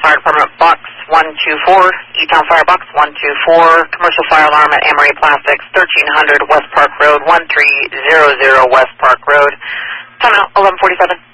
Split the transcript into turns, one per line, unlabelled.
Fire Department, Box 124, E-Town Fire Box 124, commercial fire alarm at Amory Plastics, 1300 West Park Road, 1300 West Park Road. Time out, 11:47.